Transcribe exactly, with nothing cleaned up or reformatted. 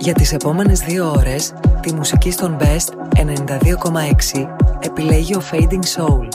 Για τις επόμενες δύο ώρες, τη μουσική στον Best ενενήντα δύο κόμμα έξι επιλέγει ο Fading Soul.